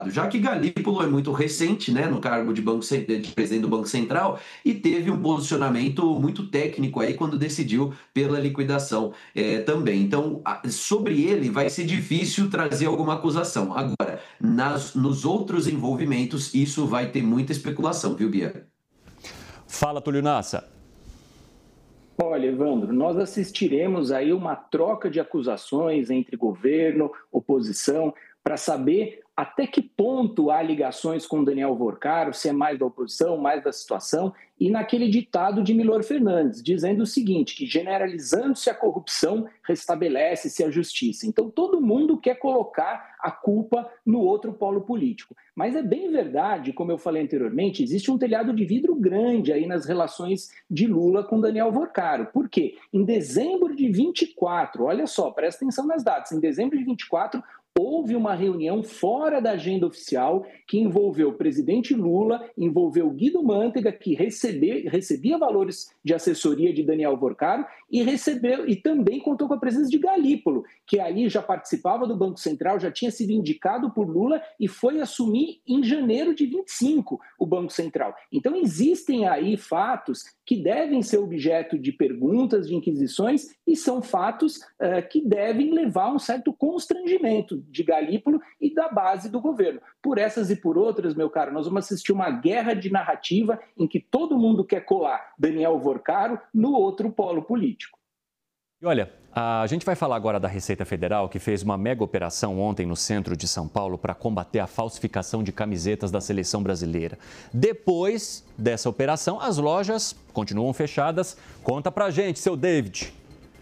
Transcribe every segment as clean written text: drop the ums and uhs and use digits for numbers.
já que Galípolo é muito recente, né, no cargo de presidente do Banco Central e teve um posicionamento muito técnico aí quando decidiu pela liquidação também. Então, sobre ele vai ser difícil trazer alguma acusação. Agora, nos outros envolvimentos, isso vai ter muita especulação, viu, Bia? Fala, Túlio Nassa. Olha, Evandro, nós assistiremos aí uma troca de acusações entre governo, oposição, para saber até que ponto há ligações com Daniel Vorcaro, se é mais da oposição, mais da situação, e naquele ditado de Milor Fernandes, dizendo o seguinte, que generalizando-se a corrupção, restabelece-se a justiça. Então, todo mundo quer colocar a culpa no outro polo político. Mas é bem verdade, como eu falei anteriormente, existe um telhado de vidro grande aí nas relações de Lula com Daniel Vorcaro. Por quê? Em dezembro de 24, olha só, presta atenção nas datas, em dezembro de 24, houve uma reunião fora da agenda oficial que envolveu o presidente Lula, envolveu Guido Mantega, que recebia valores de assessoria de Daniel Vorcaro, e também contou com a presença de Galípolo, que ali já participava do Banco Central, já tinha sido indicado por Lula e foi assumir em janeiro de 25 o Banco Central. Então existem aí fatos que devem ser objeto de perguntas, de inquisições, e são fatos que devem levar a um certo constrangimento de Galípolo e da base do governo. Por essas e por outras, meu caro, nós vamos assistir uma guerra de narrativa em que todo mundo quer colar Daniel Vorcaro no outro polo político. E olha, a gente vai falar agora da Receita Federal, que fez uma mega operação ontem no centro de São Paulo para combater a falsificação de camisetas da seleção brasileira. Depois dessa operação, as lojas continuam fechadas. Conta pra gente, seu David.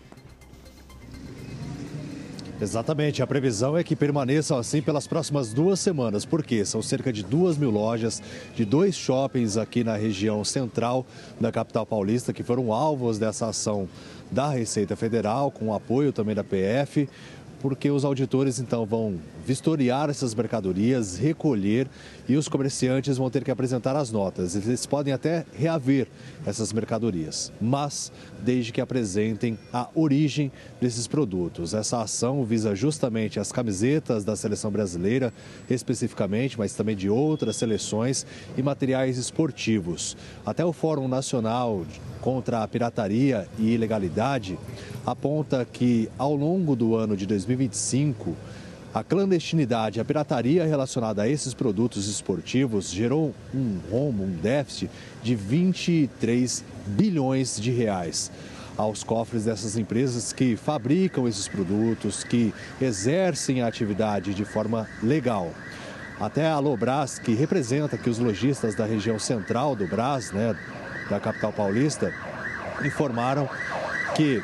Exatamente, a previsão é que permaneçam assim pelas próximas 2 semanas, porque são cerca de 2.000 lojas de 2 shoppings aqui na região central da capital paulista que foram alvos dessa ação da Receita Federal, com o apoio também da PF, porque os auditores então vão vistoriar essas mercadorias, recolher e os comerciantes vão ter que apresentar as notas. Eles podem até reaver essas mercadorias, mas desde que apresentem a origem desses produtos. Essa ação visa justamente as camisetas da seleção brasileira, especificamente, mas também de outras seleções e materiais esportivos. Até o Fórum Nacional contra a Pirataria e Ilegalidade aponta que ao longo do ano de 2025, a clandestinidade, a pirataria relacionada a esses produtos esportivos gerou um rombo, um déficit de 23 bilhões de reais aos cofres dessas empresas que fabricam esses produtos, que exercem a atividade de forma legal. Até a Lobras, que representa aqui os lojistas da região central do Brás, né, da capital paulista, informaram que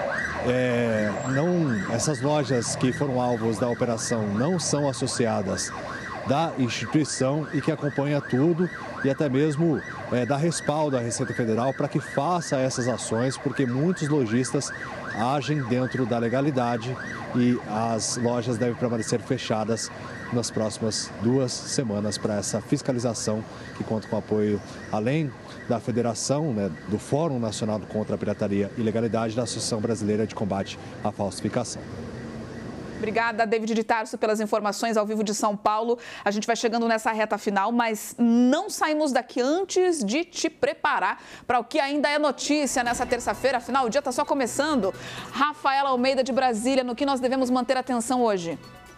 essas lojas que foram alvos da operação não são associadas da instituição e que acompanha tudo e até mesmo dá respaldo à Receita Federal para que faça essas ações, porque muitos lojistas agem dentro da legalidade e as lojas devem permanecer fechadas nas próximas 2 semanas para essa fiscalização que conta com apoio, além da Federação, né, do Fórum Nacional contra a Pirataria e Ilegalidade, da Associação Brasileira de Combate à Falsificação. Obrigada, David de Tarso, pelas informações ao vivo de São Paulo. A gente vai chegando nessa reta final, mas não saímos daqui antes de te preparar para o que ainda é notícia nessa terça-feira. Afinal, o dia está só começando. Rafaela Almeida, de Brasília, no que nós devemos manter atenção hoje?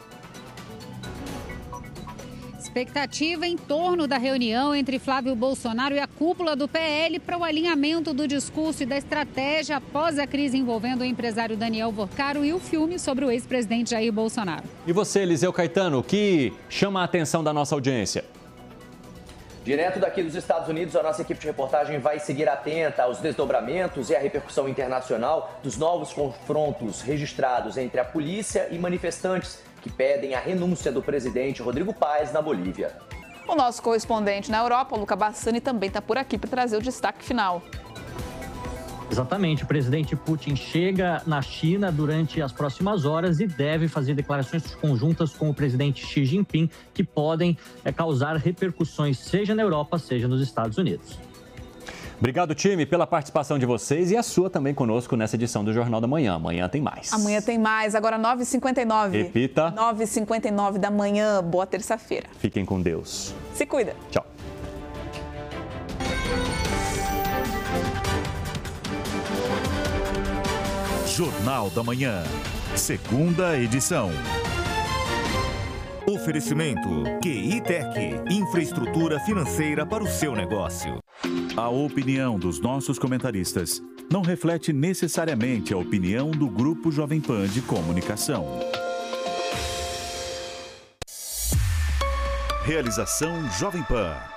Expectativa em torno da reunião entre Flávio Bolsonaro e a cúpula do PL para o alinhamento do discurso e da estratégia após a crise envolvendo o empresário Daniel Vorcaro e o filme sobre o ex-presidente Jair Bolsonaro. E você, Eliseu Caetano, o que chama a atenção da nossa audiência? Direto daqui dos Estados Unidos, a nossa equipe de reportagem vai seguir atenta aos desdobramentos e à repercussão internacional dos novos confrontos registrados entre a polícia e manifestantes que pedem a renúncia do presidente Rodrigo Paes na Bolívia. O nosso correspondente na Europa, Luca Bassani, também está por aqui para trazer o destaque final. Exatamente, o presidente Putin chega na China durante as próximas horas e deve fazer declarações conjuntas com o presidente Xi Jinping que podem causar repercussões seja na Europa, seja nos Estados Unidos. Obrigado, time, pela participação de vocês e a sua também conosco nessa edição do Jornal da Manhã. Amanhã tem mais. Amanhã tem mais, agora 9h59. Repita. 9h59 da manhã, boa terça-feira. Fiquem com Deus. Se cuida. Tchau. Jornal da Manhã, segunda edição. Oferecimento QI Tech, infraestrutura financeira para o seu negócio. A opinião dos nossos comentaristas não reflete necessariamente a opinião do Grupo Jovem Pan de Comunicação. Realização Jovem Pan.